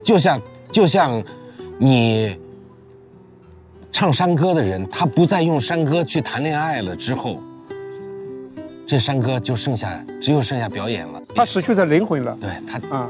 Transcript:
就像你唱山歌的人，他不再用山歌去谈恋爱了之后，这山歌就只有剩下表演了， 他失去了灵魂了。 对他